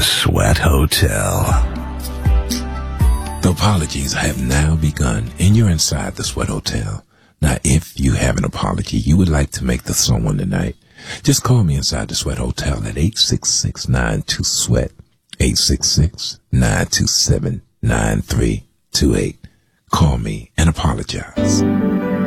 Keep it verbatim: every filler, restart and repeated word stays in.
Sweat Hotel. The apologies have now begun, and you're inside the Sweat Hotel. Now, if you have an apology you would like to make to someone tonight, just call me inside the Sweat Hotel at eight six six, nine two, SWEAT, eight six six, nine two seven, nine three two eight. Call me and apologize.